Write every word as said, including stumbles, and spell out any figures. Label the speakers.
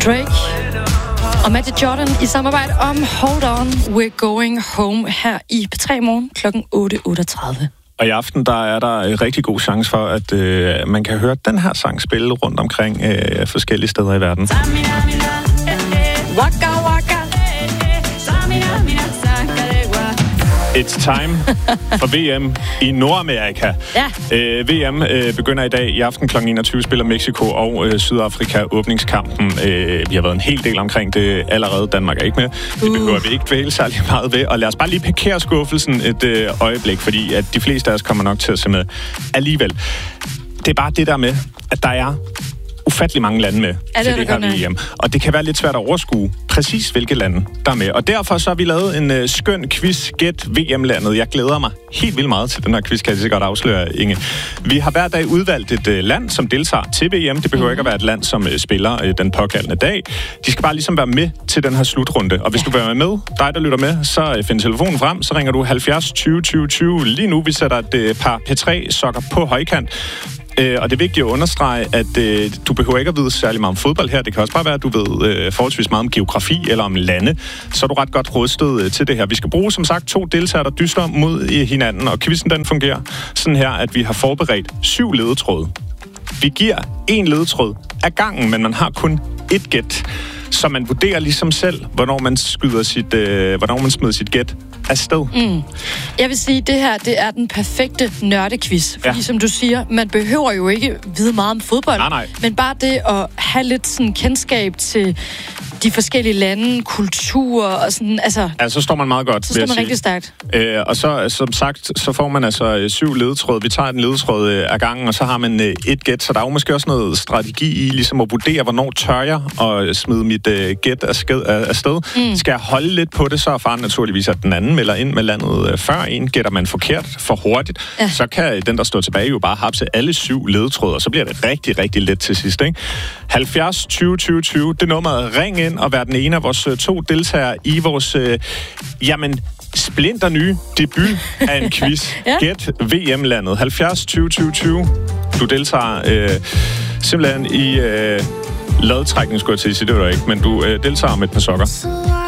Speaker 1: Drake og Magic Jordan i samarbejde om Hold On, We're Going Home her i P tre Morgen klokken otte otteogtredive.
Speaker 2: Og i aften, der er der en rigtig god chance for, at øh, man kan høre den her sang spille rundt omkring øh, forskellige steder i verden.
Speaker 1: Waka waka.
Speaker 2: It's time for V M i Nordamerika.
Speaker 1: Ja.
Speaker 2: Øh, V M øh, begynder i dag. I aften klokken enogtyve spiller Mexico og øh, Sydafrika åbningskampen. Øh, vi har været en hel del omkring det allerede. Danmark er ikke med. Det uh. behøver vi ikke dvæle særlig meget ved. Og lad os bare lige parkere skuffelsen et øh, øjeblik, fordi at de fleste af os kommer nok til at se med alligevel. Det er bare det der med, at der er ufattelig mange lande med
Speaker 1: ja,
Speaker 2: til det, det her V M. Og det kan være lidt svært at overskue præcis, hvilke lande der er med. Og derfor så har vi lavet en uh, skøn quiz, Gæt V M-landet. Jeg glæder mig helt vildt meget til den her quiz, kan jeg så godt afsløre, Inge. Vi har hver dag udvalgt et uh, land, som deltager til V M. Det behøver mm. ikke at være et land, som uh, spiller uh, den pågældende dag. De skal bare ligesom være med til den her slutrunde. Og hvis ja. du vil være med, dig der lytter med, så uh, find telefonen frem, så ringer du halvfjerds tyve tyve tyve. Lige nu, vi sætter et uh, par P tre-sokker på højkant. Øh, og det er vigtigt at understrege, at øh, du behøver ikke at vide særlig meget om fodbold her. Det kan også bare være, at du ved øh, forholdsvis meget om geografi eller om lande. Så er du ret godt rustet øh, til det her. Vi skal bruge, som sagt, to deltagere, der dyster mod hinanden. Og quizzen den fungerer sådan her, at vi har forberedt syv ledetråde. Vi giver en ledetråd ad gangen, men man har kun ét gæt. Så man vurderer ligesom selv, hvornår man skyder sit, øh, hvornår man smider sit gæt afsted.
Speaker 1: Mm. Jeg vil sige, at det her det er den perfekte nørdequiz. Fordi
Speaker 2: ja.
Speaker 1: som du siger, man behøver jo ikke vide meget om fodbold.
Speaker 2: Nej, nej.
Speaker 1: Men bare det at have lidt sådan kendskab til de forskellige lande, kulturer og sådan, altså...
Speaker 2: Ja, så står man meget godt,
Speaker 1: Så står man rigtig stærkt.
Speaker 2: Øh, og så, som sagt, så får man altså øh, syv ledetråd. Vi tager en ledetråd øh, ad gangen, og så har man øh, et gæt. Så der er jo måske også noget strategi i, ligesom at vurdere, hvornår tør jeg at smide mit øh, gæt afsted. Mm. Skal jeg holde lidt på det, så erfaren naturligvis, at den anden melder ind med landet øh, før en. Gætter man forkert for hurtigt, ja. så kan den, der står tilbage, jo bare hapse alle syv ledetråde, og så bliver det rigtig, rigtig let til sidst, ikke? halvfjerds tyve tyve tyve, det nummeret. Ring ind og vær den ene af vores to deltagere i vores, øh, jamen, splinter nye debut af en quiz. ja. Gæt V M-landet. halvfjerds tyve tyve tyve. Du deltager øh, simpelthen i øh, lodtrækning, skulle jeg til at sige, det var der ikke, men du øh, deltager med et par sokker.